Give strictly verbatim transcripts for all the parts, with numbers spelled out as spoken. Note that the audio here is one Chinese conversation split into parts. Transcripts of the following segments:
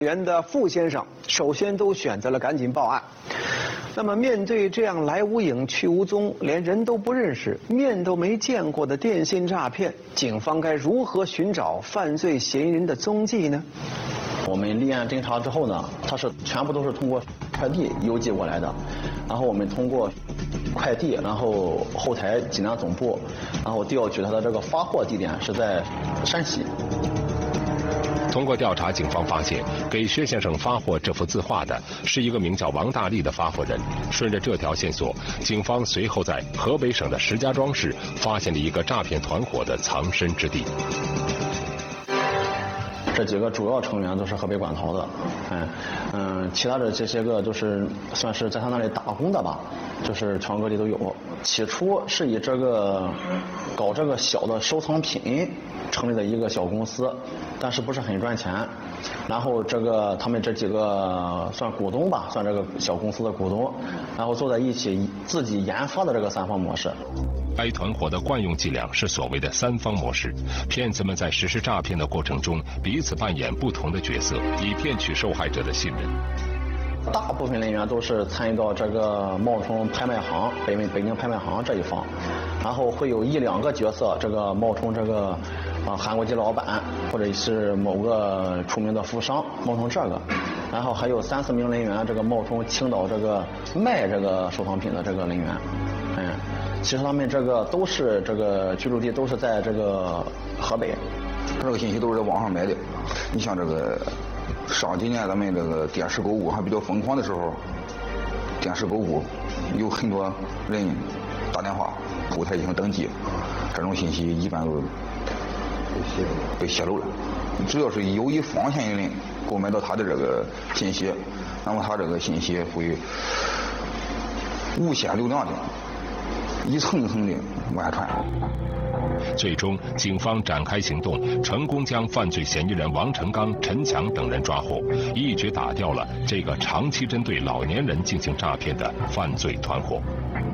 员的傅先生首先都选择了赶紧报案。那么面对这样来无影去无踪、连人都不认识、面都没见过的电信诈骗，警方该如何寻找犯罪嫌疑人的踪迹呢？ 我们立案侦查之后呢，它是全部都是通过快递邮寄过来的，然后我们通过快递，然后后台济南总部，然后调取它的这个发货地点是在山西。 通过调查，警方发现给薛先生发货这幅字画的是一个名叫王大力的发货人。顺着这条线索，警方随后在河北省的石家庄市发现了一个诈骗团伙的藏身之地。 这几个主要成员都是河北馆陶的，嗯嗯，其他的这些个都是算是在他那里打工的吧，就是全国各地都有。起初是以这个搞这个小的收藏品成立的一个小公司，但是不是很赚钱。然后这个他们这几个算股东吧，算这个小公司的股东，然后坐在一起自己研发的这个三方模式。 该团伙的惯用伎俩是所谓的三方模式，骗子们在实施诈骗的过程中彼此扮演不同的角色，以骗取受害者的信任。 大部分人员都是参与到这个冒充拍卖行、北北京拍卖行这一方，然后会有一两个角色，这个冒充这个啊韩国籍老板，或者是某个出名的富商，冒充这个，然后还有三四名人员，这个冒充青岛这个卖这个收藏品的这个人员，嗯，其实他们这个都是这个居住地都是在这个河北， 这个信息都是在网上买的。你像这个上几年咱们这个电视购物还比较疯狂的时候，电视购物有很多人打电话后台进行登记，这种信息一般都被泄露了。只要是有意方嫌疑人购买到他的这个信息，那么他这个信息会无限流量的一层一层的往下传。 最终，警方展开行动，成功将犯罪嫌疑人王成刚、陈强等人抓获，一举打掉了这个长期针对老年人进行诈骗的犯罪团伙。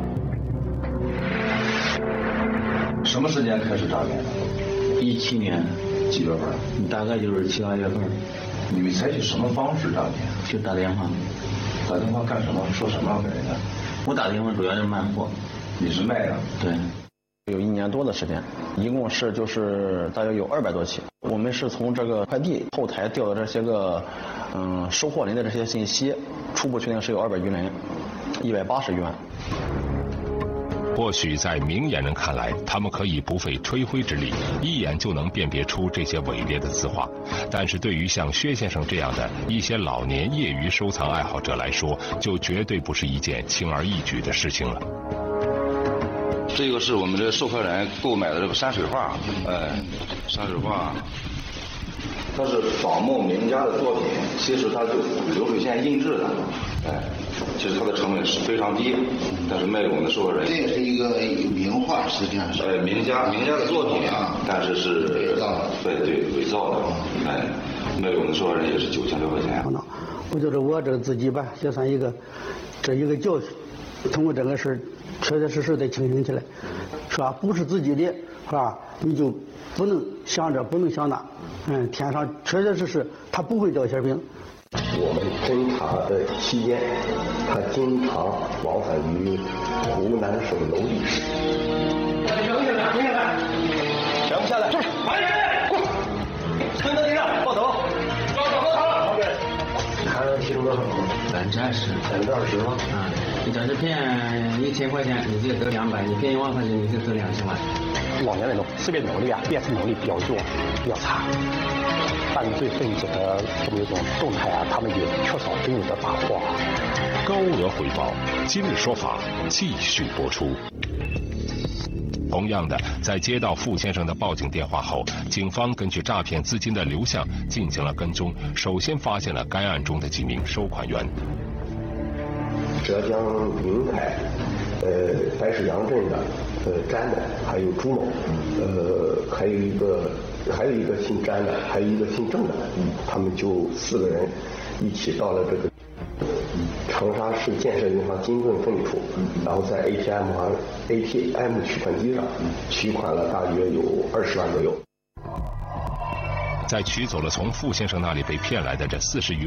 什么时间开始诈骗的？ 一七年几月份？ 大概就是七八月份。 你们采取什么方式诈骗？ 就打电话。 打电话干什么？说什么给人家？ 我打电话主要是卖货。 你是卖的？ 对。 有一年多的时间，一共是就是大约有二百多起。我们是从这个快递后台调的这些个嗯收货人的这些信息，初步确定是有二百余人，一百八十余万。 或许在明眼人看来，他们可以不费吹灰之力，一眼就能辨别出这些伪劣的字画。但是对于像薛先生这样的一些老年业余收藏爱好者来说，就绝对不是一件轻而易举的事情了。 这个是我们的受害人购买的这个山水画，哎，山水画， 它是仿冒名家的作品，其实它就流水线印制的， 哎，其实它的成本是非常低，但是卖给我们的受害人。 这个是一个名画，实际上是。 哎，名家名家的作品啊，但是是伪造的， 对对伪造的，哎，卖给我们的受害人也是九千多块钱。 我觉得我这个自己吧，也算一个这一个教训，通过这个事儿。确确实实得清醒起来，是吧？不是自己的，是吧？你就不能想着，不能想那。嗯，天上确确实实它不会掉馅饼。 我们侦查的期间，他经常往返于湖南省娄厉市。 停下来，停下来，停不下来，慢点，过，蹲到地上，抱头，抱头，抱头。 还能提出多少？ 百分之二十， 百分之二十吗？ 啊，你要是骗一千块钱，你就得两百；你骗一万块钱，你就得两千万。 老年人的识别能力啊、辨识能力比较弱，比较差。犯罪分子的这么一种动态啊，他们也缺少对应的把握。 高额回报，今日说法继续播出。同样的，在接到傅先生的报警电话后，警方根据诈骗资金的流向进行了跟踪，首先发现了该案中的几名收款员。 浙江宁海，呃，白石洋镇的，呃，詹的，还有朱某，呃，还有一个，还有一个姓詹的，还有一个姓郑的，他们就四个人一起到了这个长沙市建设银行金盾分处，然后在 A T M 行 A T M 取款机上取款了大约有二十万左右。 在取走了从傅先生那里被骗来的这四十余